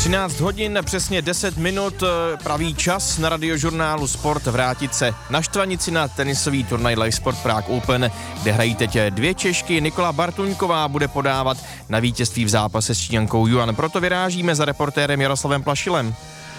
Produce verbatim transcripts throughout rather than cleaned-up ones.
třináct hodin, přesně deset minut, pravý čas na radiožurnálu Sport vrátit se na Štvanici na tenisový turnaj Live Sport Prague Open, kde hrají teď dvě Češky. Nikola Bartuňková bude podávat na vítězství v zápase s Číňankou Yuan. Proto vyrážíme za reportérem Jaroslavem Plašilem.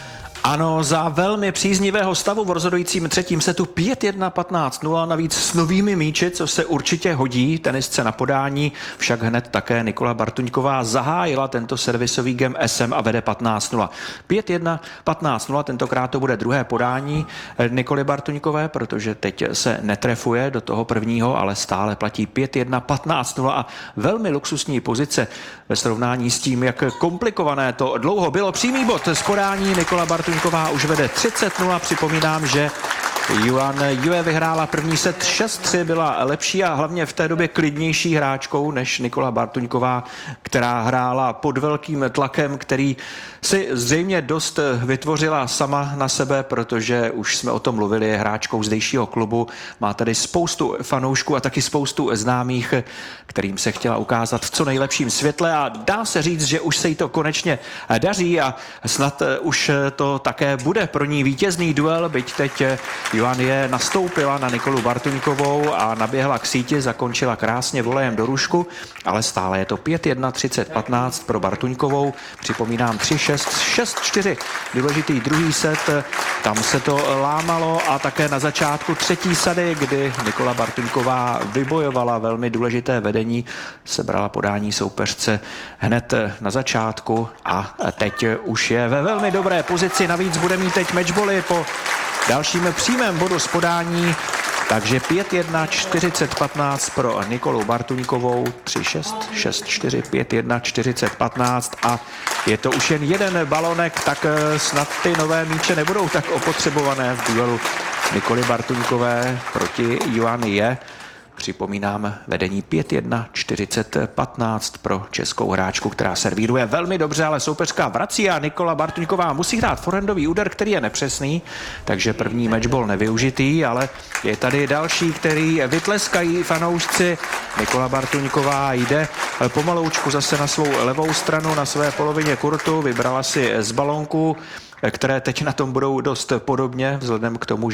Ano, za velmi příznivého stavu v rozhodujícím třetím setu pět jedna patnáct nula, navíc s novými míči, co se určitě hodí tenisce na podání, však hned také Nikola Bartuňková zahájila tento servisový game S M a vede patnáct nula. pět jedna patnáct nula, tentokrát to bude druhé podání Nikoly Bartuňkové, protože teď se netrefuje do toho prvního, ale stále platí pět jedna patnáct nula a velmi luxusní pozice ve srovnání s tím, jak komplikované to dlouho bylo. Přímý bod z podání Nikola Bartuňková už vede třicet nula. Připomínám, že Yuan Yue vyhrála první set šest tři, byla lepší a hlavně v té době klidnější hráčkou než Nikola Bartuňková, která hrála pod velkým tlakem, který si zřejmě dost vytvořila sama na sebe, protože už jsme o tom mluvili, je hráčkou zdejšího klubu, má tady spoustu fanoušků a taky spoustu známých, kterým se chtěla ukázat v co nejlepším světle a dá se říct, že už se jí to konečně daří a snad už to také bude pro ní vítězný duel, byť teď Yuan Yue nastoupila na Nikolu Bartuňkovou a naběhla k síti, zakončila krásně volejem do rušku, ale stále je to pět jedna třicet patnáct pro Bartuňkovou. Připomínám tři šest šest čtyři. Důležitý druhý set, tam se to lámalo a také na začátku třetí sady, kdy Nikola Bartuňková vybojovala velmi důležité vedení, sebrala podání soupeřce hned na začátku a teď už je ve velmi dobré pozici. Navíc bude mít teď matchboly po dalším přímém bodu z podání, takže pět jedna čtyřicet patnáct pro Nikolu Bartuňkovou, tři šest šest čtyři, pět jedna čtyřicet patnáct a je to už jen jeden balonek, tak snad ty nové míče nebudou tak opotřebované v duelu Nikoly Bartuňkové proti Yuan Yue. Připomínám vedení pět jedna čtyřicet patnáct pro českou hráčku, která servíruje velmi dobře, ale soupeřka vrací a Nikola Bartuňková musí hrát forehandový úder, který je nepřesný, takže první matchball nevyužitý, ale je tady další, který vytleskají fanoušci. Nikola Bartuňková jde pomaloučku zase na svou levou stranu, na své polovině kurtu, vybrala si z balonku, které teď na tom budou dost podobně, vzhledem k tomu, že